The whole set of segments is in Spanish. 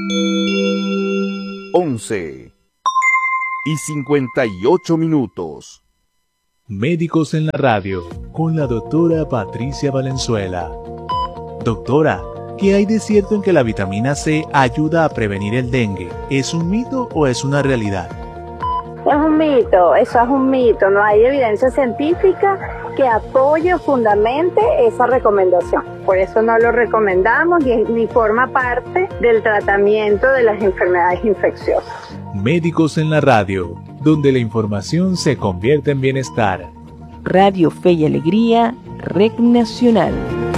11:58. Médicos en la radio, con la doctora Patricia Valenzuela. Doctora, ¿qué hay de cierto en que la vitamina C ayuda a prevenir el dengue? ¿Es un mito o es una realidad? Es un mito, eso es un mito. No hay evidencia científica que apoye o fundamente esa recomendación. Por eso no lo recomendamos ni forma parte del tratamiento de las enfermedades infecciosas. Médicos en la radio, donde la información se convierte en bienestar. Radio Fe y Alegría, Red Nacional.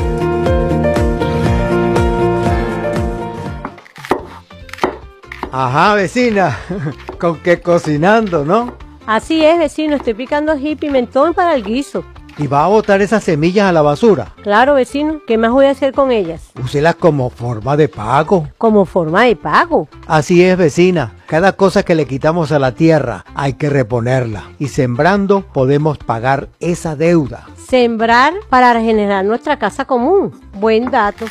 Ajá, vecina, con que cocinando, ¿no? Así es, vecino, estoy picando ají y pimentón para el guiso. ¿Y va a botar esas semillas a la basura? Claro, vecino, ¿qué más voy a hacer con ellas? Úselas como forma de pago. ¿Como forma de pago? Así es, vecina. Cada cosa que le quitamos a la tierra hay que reponerla. Y sembrando podemos pagar esa deuda. Sembrar para regenerar nuestra casa común. Buen dato.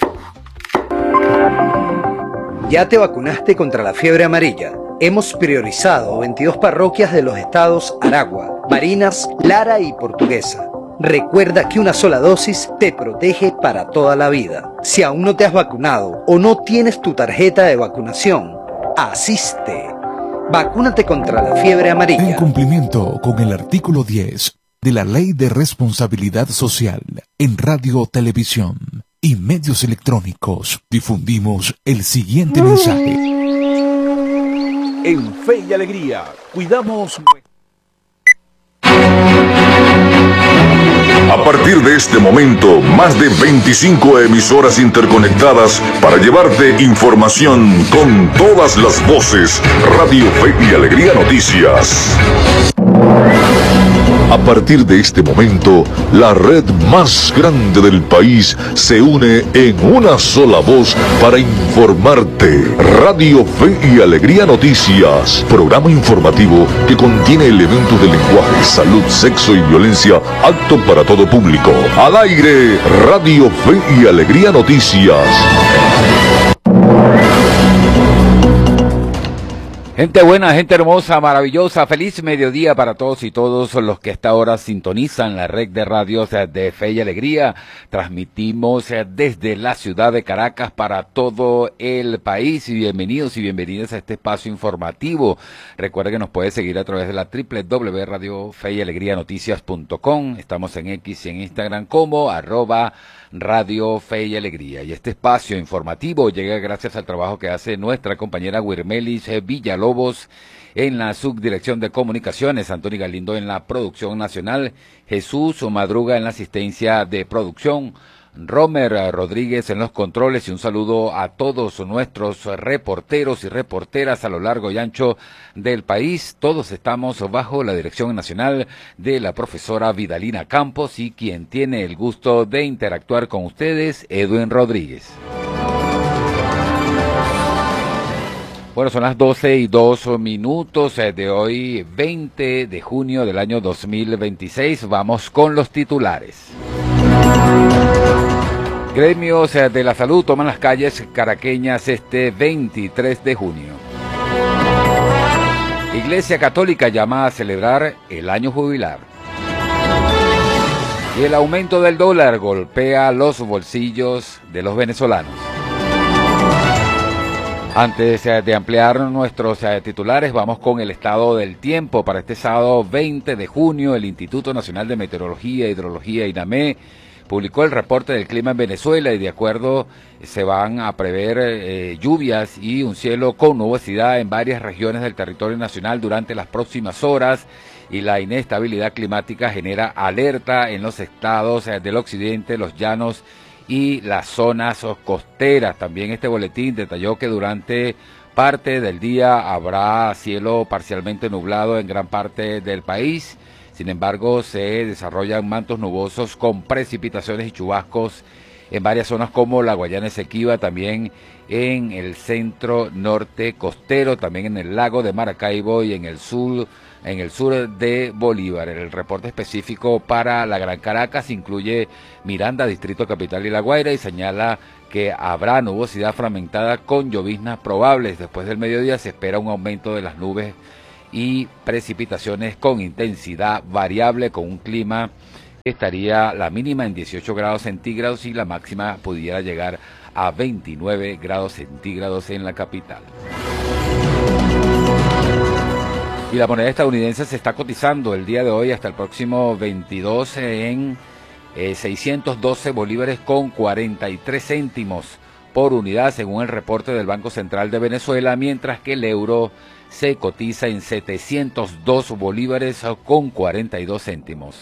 ¿Ya te vacunaste contra la fiebre amarilla? Hemos priorizado 22 parroquias de los estados Aragua, Barinas, Lara y Portuguesa. Recuerda que una sola dosis te protege para toda la vida. Si aún no te has vacunado o no tienes tu tarjeta de vacunación, asiste. Vacúnate contra la fiebre amarilla. En cumplimiento con el artículo 10 de la Ley de Responsabilidad Social en Radio, Televisión y Medios Electrónicos, difundimos el siguiente mensaje. En Fe y Alegría, cuidamos. A partir de este momento, más de 25 emisoras interconectadas para llevarte información con todas las voces. Radio Fe y Alegría Noticias. A partir de este momento, la red más grande del país se une en una sola voz para informarte. Radio Fe y Alegría Noticias, programa informativo que contiene elementos de lenguaje, salud, sexo y violencia, apto para todo público. Al aire, Radio Fe y Alegría Noticias. Gente buena, gente hermosa, maravillosa, feliz mediodía para todos y todos los que a esta hora sintonizan la red de radios de Fe y Alegría. Transmitimos desde la ciudad de Caracas para todo el país y bienvenidos y bienvenidas a este espacio informativo. Recuerda que nos puede seguir a través de la www.radiofeyalegrianoticias.com. Estamos en X y en Instagram como @Radio Fe y Alegría. Y este espacio informativo llega gracias al trabajo que hace nuestra compañera Wirmelis Villalobos en la subdirección de comunicaciones, Antonio Galindo en la producción nacional, Jesús Madruga en la asistencia de producción, Romer Rodríguez en los controles y un saludo a todos nuestros reporteros y reporteras a lo largo y ancho del país. Todos estamos bajo la dirección nacional de la profesora Vidalina Campos y quien tiene el gusto de interactuar con ustedes, Edwin Rodríguez. Bueno, son las 12:02 de hoy, 20 de junio del año 2026. Vamos con los titulares. Gremios de la salud toman las calles caraqueñas este 23 de junio. Iglesia Católica llama a celebrar el año jubilar. Y el aumento del dólar golpea los bolsillos de los venezolanos. Antes de ampliar nuestros titulares, vamos con el estado del tiempo. Para este sábado 20 de junio, el Instituto Nacional de Meteorología e Hidrología, INAME, publicó el reporte del clima en Venezuela y de acuerdo se van a prever lluvias y un cielo con nubosidad en varias regiones del territorio nacional durante las próximas horas, y la inestabilidad climática genera alerta en los estados del occidente, los llanos y las zonas costeras. También este boletín detalló que durante parte del día habrá cielo parcialmente nublado en gran parte del país. Sin embargo, se desarrollan mantos nubosos con precipitaciones y chubascos en varias zonas como la Guayana Esequiba, también en el centro norte costero, también en el lago de Maracaibo y en el sur de Bolívar. El reporte específico para la Gran Caracas incluye Miranda, Distrito Capital y La Guaira y señala que habrá nubosidad fragmentada con lloviznas probables. Después del mediodía se espera un aumento de las nubes y precipitaciones con intensidad variable, con un clima que estaría la mínima en 18 grados centígrados y la máxima pudiera llegar a 29 grados centígrados en la capital. Y la moneda estadounidense se está cotizando el día de hoy hasta el próximo 22 en 612 bolívares con 43 céntimos por unidad, según el reporte del Banco Central de Venezuela, mientras que el euro se cotiza en 702 bolívares con 42 céntimos.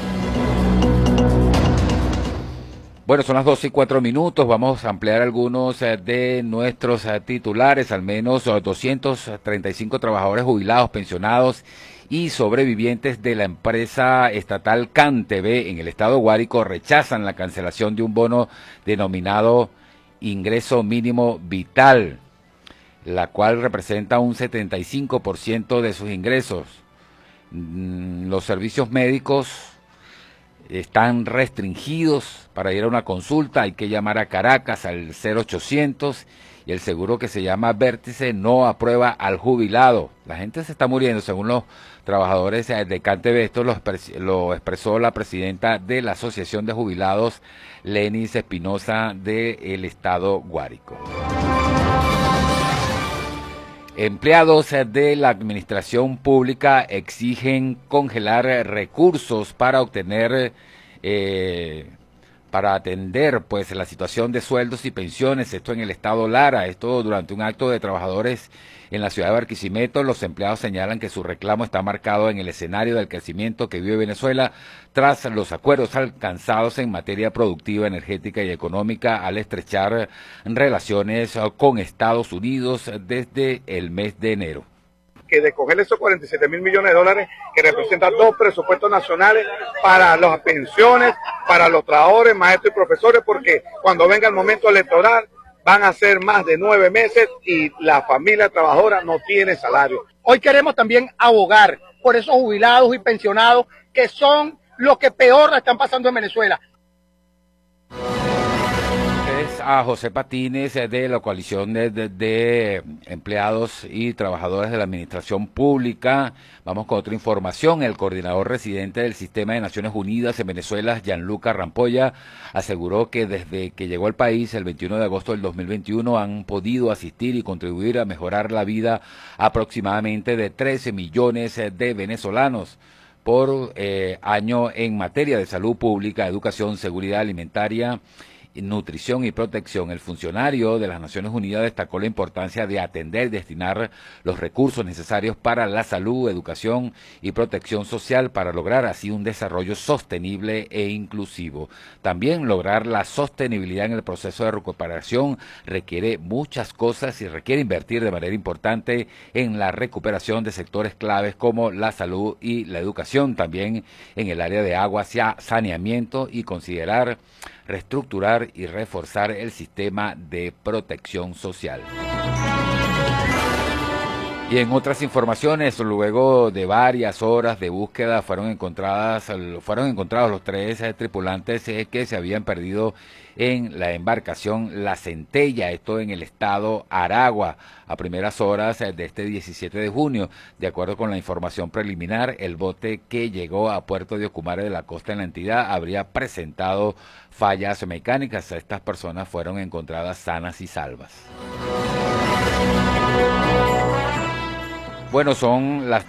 Bueno, son las 12:04. Vamos a ampliar algunos de nuestros titulares. Al menos 235 trabajadores jubilados, pensionados y sobrevivientes de la empresa estatal CanTV en el estado Guárico rechazan la cancelación de un bono denominado Ingreso Mínimo Vital, la cual representa un 75% de sus ingresos. Los servicios médicos están restringidos. Para ir a una consulta hay que llamar a Caracas al 0800 y el seguro que se llama Vértice no aprueba al jubilado. La gente se está muriendo, según los trabajadores de CanTV. Esto lo expresó la presidenta de la Asociación de Jubilados, Lenis Espinosa, del estado Guárico. Empleados de la administración pública exigen congelar recursos para obtener, para atender pues la situación de sueldos y pensiones, esto en el estado Lara. Esto durante un acto de trabajadores en la ciudad de Barquisimeto. Los empleados señalan que su reclamo está marcado en el escenario del crecimiento que vive Venezuela tras los acuerdos alcanzados en materia productiva, energética y económica al estrechar relaciones con Estados Unidos desde el mes de enero. Que de coger esos 47.000 millones de dólares que representan 2 presupuestos nacionales para las pensiones, para los trabajadores, maestros y profesores, porque cuando venga el momento electoral van a ser más de 9 meses y la familia trabajadora no tiene salario. Hoy queremos también abogar por esos jubilados y pensionados que son los que peor la están pasando en Venezuela. A José Patines de la coalición de empleados y trabajadores de la administración pública. Vamos con otra información. El coordinador residente del Sistema de Naciones Unidas en Venezuela, Gianluca Rampolla, aseguró que desde que llegó al país el 21 de agosto del 2021 han podido asistir y contribuir a mejorar la vida aproximadamente de 13 millones de venezolanos por año en materia de salud pública, educación, seguridad alimentaria, nutrición y protección. El funcionario de las Naciones Unidas destacó la importancia de atender y destinar los recursos necesarios para la salud, educación y protección social para lograr así un desarrollo sostenible e inclusivo. También lograr la sostenibilidad en el proceso de recuperación requiere muchas cosas y requiere invertir de manera importante en la recuperación de sectores claves como la salud y la educación, también en el área de agua, saneamiento y considerar reestructurar y reforzar el sistema de protección social. Y en otras informaciones, luego de varias horas de búsqueda, fueron encontrados los 3 tripulantes que se habían perdido en la embarcación La Centella, esto en el estado Aragua, a primeras horas de este 17 de junio. De acuerdo con la información preliminar, el bote que llegó a Puerto de Ocumare de la costa en la entidad habría presentado fallas mecánicas. Estas personas fueron encontradas sanas y salvas. Bueno, son las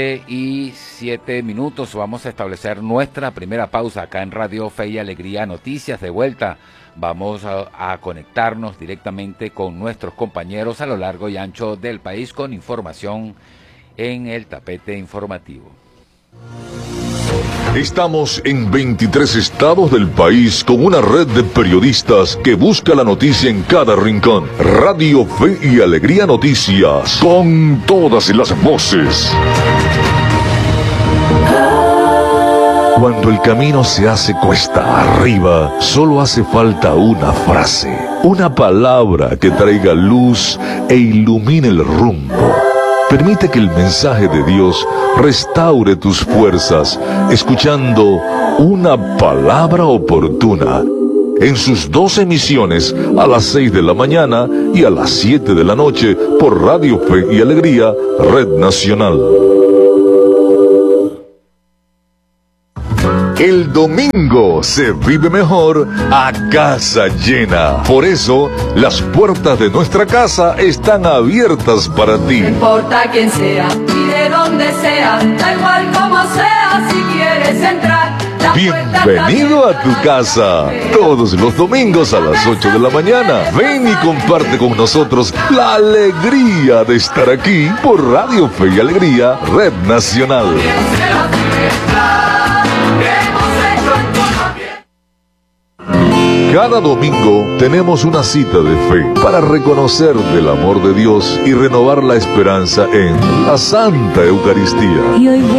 12:07. Vamos a establecer nuestra primera pausa acá en Radio Fe y Alegría Noticias. De vuelta, vamos a conectarnos directamente con nuestros compañeros a lo largo y ancho del país con información en el tapete informativo. Estamos en 23 estados del país con una red de periodistas que busca la noticia en cada rincón. Radio Fe y Alegría Noticias, con todas las voces. Cuando el camino se hace cuesta arriba, solo hace falta una frase, una palabra que traiga luz e ilumine el rumbo. Permite que el mensaje de Dios restaure tus fuerzas, escuchando una palabra oportuna en sus 2 emisiones a las 6 de la mañana y a las 7 de la noche por Radio Fe y Alegría, Red Nacional. El domingo se vive mejor a casa llena. Por eso, las puertas de nuestra casa están abiertas para ti. No importa quién sea y de dónde sea, da igual como sea, si quieres entrar. Bienvenido a tu casa. Todos los domingos a las 8 de la mañana. Ven y comparte con nosotros la alegría de estar aquí por Radio Fe y Alegría, Red Nacional. Cada domingo tenemos una cita de fe para reconocer del amor de Dios y renovar la esperanza en la Santa Eucaristía. Y hoy